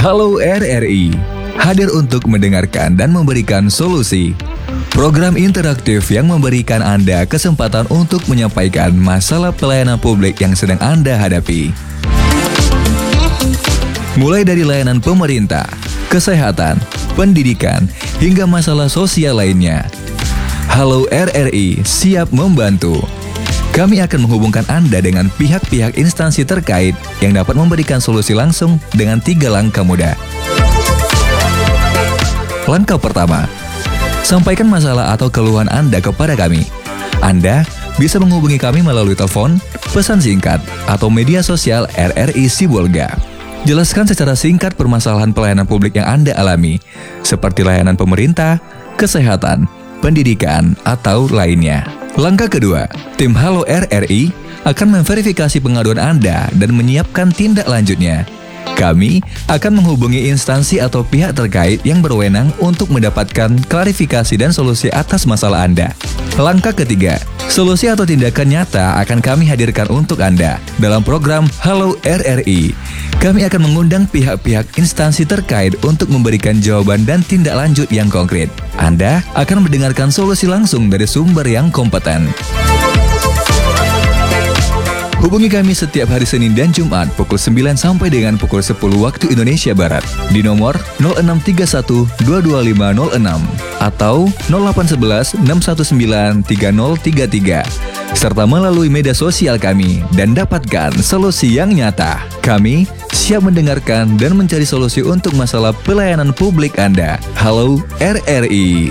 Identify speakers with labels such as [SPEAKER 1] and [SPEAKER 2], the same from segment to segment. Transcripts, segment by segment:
[SPEAKER 1] Halo RRI, hadir untuk mendengarkan dan memberikan solusi. Program interaktif yang memberikan Anda kesempatan untuk menyampaikan masalah pelayanan publik yang sedang Anda hadapi. Mulai dari layanan pemerintah, kesehatan, pendidikan, hingga masalah sosial lainnya. Halo RRI siap membantu. Kami akan menghubungkan Anda dengan pihak-pihak instansi terkait yang dapat memberikan solusi langsung dengan 3 langkah mudah. Langkah pertama, sampaikan masalah atau keluhan Anda kepada kami. Anda bisa menghubungi kami melalui telepon, pesan singkat, atau media sosial RRI Sibolga. Jelaskan secara singkat permasalahan pelayanan publik yang Anda alami, seperti layanan pemerintah, kesehatan, pendidikan, atau lainnya. Langkah kedua, tim Halo RRI akan memverifikasi pengaduan Anda dan menyiapkan tindak lanjutnya. Kami akan menghubungi instansi atau pihak terkait yang berwenang untuk mendapatkan klarifikasi dan solusi atas masalah Anda. Langkah ketiga, solusi atau tindakan nyata akan kami hadirkan untuk Anda dalam program Halo RRI. Kami akan mengundang pihak-pihak instansi terkait untuk memberikan jawaban dan tindak lanjut yang konkret. Anda akan mendengarkan solusi langsung dari sumber yang kompeten. Hubungi kami setiap hari Senin dan Jumat pukul 9 sampai dengan pukul 10 waktu Indonesia Barat di nomor 0631 22506 atau 0811 619 3033 serta melalui media sosial kami dan dapatkan solusi yang nyata. Kami siap mendengarkan dan mencari solusi untuk masalah pelayanan publik Anda. Halo RRI.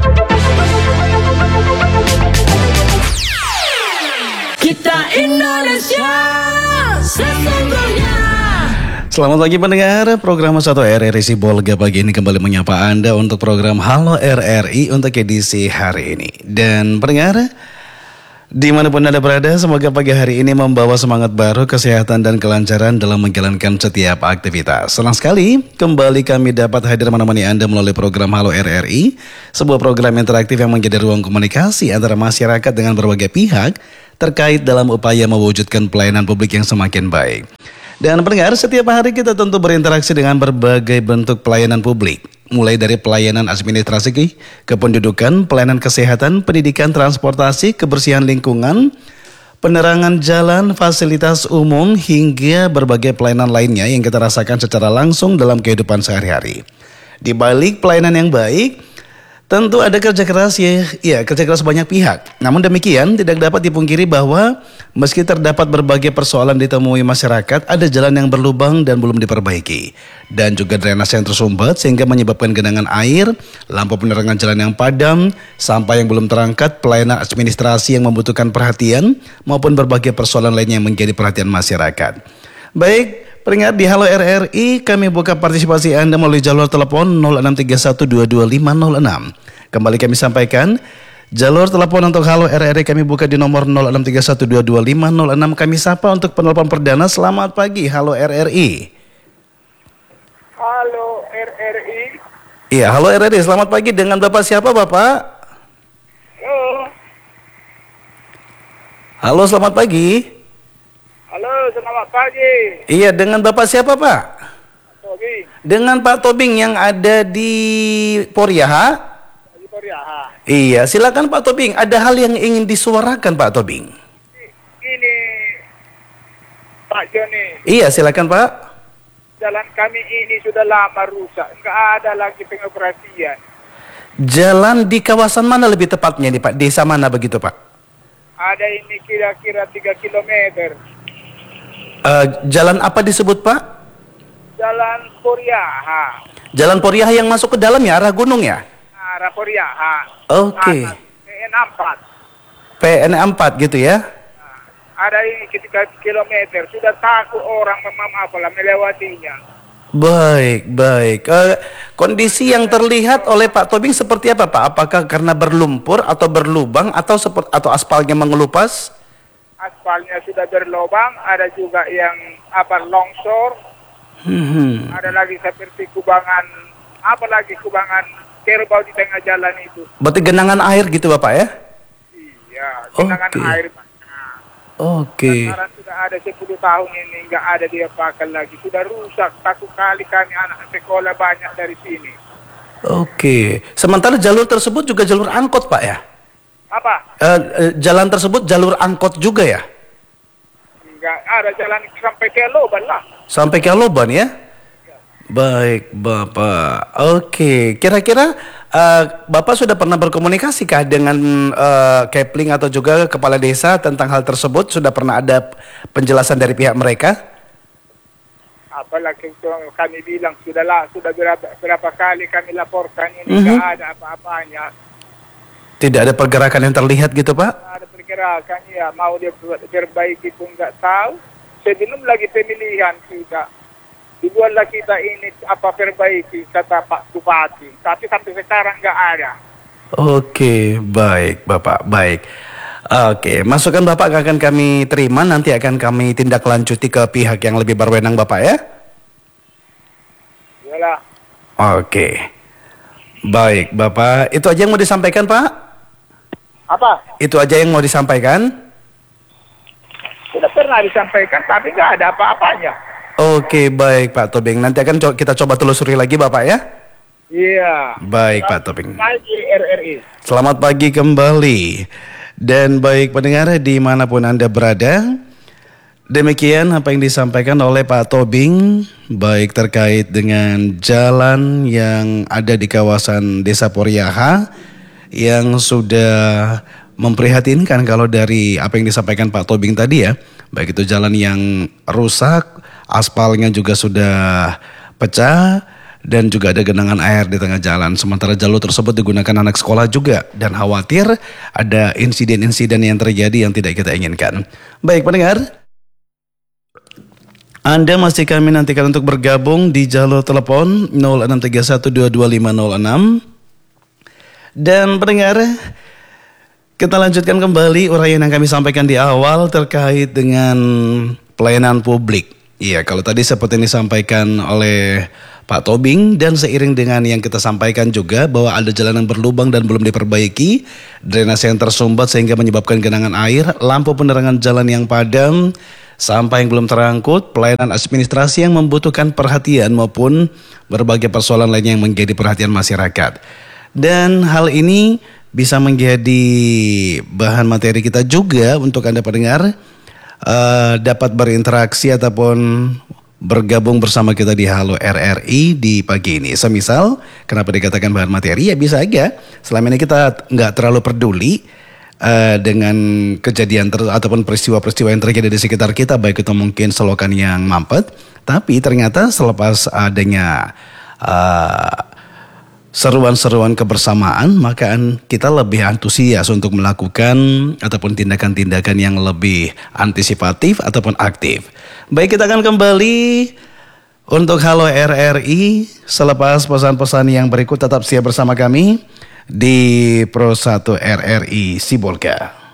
[SPEAKER 2] Kita Indonesia sesungguhnya.
[SPEAKER 3] Selamat pagi pendengar, program 1 RRI Sibolga pagi ini kembali menyapa Anda untuk program Halo RRI untuk edisi hari ini. Dan pendengar, dimanapun Anda berada, semoga pagi hari ini membawa semangat baru, kesehatan dan kelancaran dalam menjalankan setiap aktivitas. Senang sekali kembali kami dapat hadir menemani Anda melalui program Halo RRI, sebuah program interaktif yang menjadi ruang komunikasi antara masyarakat dengan berbagai pihak terkait dalam upaya mewujudkan pelayanan publik yang semakin baik. Dan pendengar, setiap hari kita tentu berinteraksi dengan berbagai bentuk pelayanan publik, mulai dari pelayanan administrasi, kependudukan, pelayanan kesehatan, pendidikan, transportasi, kebersihan lingkungan, penerangan jalan, fasilitas umum, hingga berbagai pelayanan lainnya yang kita rasakan secara langsung dalam kehidupan sehari-hari. Di balik pelayanan yang baik, tentu ada kerja keras kerja keras banyak pihak. Namun demikian tidak dapat dipungkiri bahwa meski terdapat berbagai persoalan ditemui masyarakat, ada jalan yang berlubang dan belum diperbaiki. Dan juga drainase yang tersumbat sehingga menyebabkan genangan air, lampu penerangan jalan yang padam, sampah yang belum terangkat, pelayanan administrasi yang membutuhkan perhatian, maupun berbagai persoalan lainnya yang menjadi perhatian masyarakat. Baik, peringat di Halo RRI, kami buka partisipasi Anda melalui jalur telepon 0631225506. Kembali kami sampaikan, jalur telepon untuk Halo RRI kami buka di nomor 0631225506. Kami sapa untuk penelpon perdana. Selamat pagi, Halo RRI.
[SPEAKER 4] Halo RRI.
[SPEAKER 3] Iya, Halo RRI, selamat pagi. Dengan Bapak siapa, Bapak? Halo, selamat pagi.
[SPEAKER 4] Halo, selamat pagi.
[SPEAKER 3] Iya, dengan Bapak siapa, Pak?
[SPEAKER 4] Tobing.
[SPEAKER 3] Dengan Pak Tobing yang ada di Poriaha.
[SPEAKER 4] Di Poriaha.
[SPEAKER 3] Iya, silakan Pak Tobing. Ada hal yang ingin disuarakan Pak Tobing.
[SPEAKER 4] Ini Pak Joni.
[SPEAKER 3] Iya, silakan Pak.
[SPEAKER 4] Jalan kami ini sudah lama rusak, enggak ada lagi pengoperasian.
[SPEAKER 3] Jalan di kawasan mana lebih tepatnya nih Pak? Desa mana begitu Pak?
[SPEAKER 4] Ada ini kira-kira 3 kilometer.
[SPEAKER 3] Jalan apa disebut Pak?
[SPEAKER 4] Jalan Poriaha.
[SPEAKER 3] Jalan Poriaha yang masuk ke dalam ya, arah gunung ya?
[SPEAKER 4] Arah Poriaha.
[SPEAKER 3] Oke.
[SPEAKER 4] PN4.
[SPEAKER 3] PN4 gitu ya?
[SPEAKER 4] Ada ini 3 kilometer. Sudah takut orang melewatinya.
[SPEAKER 3] Baik. Kondisi yang terlihat oleh Pak Tobing seperti apa Pak? Apakah karena berlumpur atau berlubang atau aspalnya mengelupas?
[SPEAKER 4] Aspalnya sudah berlubang, ada juga yang longsor. Ada lagi seperti kubangan kerbau di tengah jalan itu.
[SPEAKER 3] Berarti genangan air gitu Bapak ya?
[SPEAKER 4] Iya, genangan air.
[SPEAKER 3] Oke.
[SPEAKER 4] Sekarang sudah ada 10 tahun ini nggak ada dia pakai lagi. Sudah rusak. Satu kali kami anak sekolah banyak dari sini.
[SPEAKER 3] Oke. Sementara jalur tersebut juga jalur angkot Pak ya?
[SPEAKER 4] Apa?
[SPEAKER 3] Jalan tersebut jalur angkot juga ya?
[SPEAKER 4] Nggak ada jalan sampai ke Loban lah.
[SPEAKER 3] Sampai ke Aloban ya? Baik Bapak. Oke. Kira-kira Bapak sudah pernah berkomunikasikah dengan Kepling atau juga kepala desa tentang hal tersebut? Sudah pernah ada penjelasan dari pihak mereka?
[SPEAKER 4] Apalagi itu kami bilang sudah berapa kali kami laporkan ini nggak ada apa-apanya.
[SPEAKER 3] Tidak ada pergerakan yang terlihat gitu Pak?
[SPEAKER 4] Ada pergerakan ya, mau dia perbaiki pun nggak tahu. Sebelum lagi pemilihan kita, dibuatlah kita ini apa perbaiki kata Pak Bupati, tapi sampai sekarang nggak ada.
[SPEAKER 3] Oke, baik Bapak, baik. Oke, masukan Bapak akan kami terima, nanti akan kami tindak lanjuti ke pihak yang lebih berwenang Bapak ya.
[SPEAKER 4] Yalah.
[SPEAKER 3] Oke. Baik Bapak, itu aja yang mau disampaikan Pak?
[SPEAKER 4] Apa?
[SPEAKER 3] Itu aja yang mau disampaikan?
[SPEAKER 4] Sudah pernah disampaikan, tapi nggak ada apa-apanya.
[SPEAKER 3] Oke, baik Pak Tobing. Nanti akan kita coba telusuri lagi Bapak ya.
[SPEAKER 4] Iya.
[SPEAKER 3] Baik Pak Tobing.
[SPEAKER 4] Pagi RRI.
[SPEAKER 3] Selamat pagi kembali. Dan baik pendengar dimanapun Anda berada, demikian apa yang disampaikan oleh Pak Tobing, baik terkait dengan jalan yang ada di kawasan Desa Poriaha yang sudah memprihatinkan kalau dari apa yang disampaikan Pak Tobing tadi ya, baik itu jalan yang rusak, aspalnya juga sudah pecah, dan juga ada genangan air di tengah jalan. Sementara jalur tersebut digunakan anak sekolah juga, dan khawatir ada insiden-insiden yang terjadi yang tidak kita inginkan. Baik pendengar, Anda masih kami nantikan untuk bergabung di jalur telepon 0631225506. Dan pendengar, kita lanjutkan kembali uraian yang kami sampaikan di awal terkait dengan pelayanan publik. Iya, kalau tadi seperti yang disampaikan oleh Pak Tobing, dan seiring dengan yang kita sampaikan juga bahwa ada jalan yang berlubang dan belum diperbaiki, drainase yang tersumbat sehingga menyebabkan genangan air, lampu penerangan jalan yang padam, sampah yang belum terangkut, pelayanan administrasi yang membutuhkan perhatian maupun berbagai persoalan lainnya yang menjadi perhatian masyarakat. Dan hal ini bisa menjadi bahan materi kita juga untuk Anda pendengar dapat berinteraksi ataupun bergabung bersama kita di Halo RRI di pagi ini. Semisal, kenapa dikatakan bahan materi? Ya bisa aja, selama ini kita nggak terlalu peduli dengan kejadian ataupun peristiwa-peristiwa yang terjadi di sekitar kita, baik itu mungkin selokan yang mampet, tapi ternyata selepas adanya seruan-seruan kebersamaan, maka kita lebih antusias untuk melakukan ataupun tindakan-tindakan yang lebih antisipatif ataupun aktif. Baik, kita akan kembali untuk Halo RRI selepas pesan-pesan yang berikut. Tetap siap bersama kami di Pro 1 RRI Sibolga.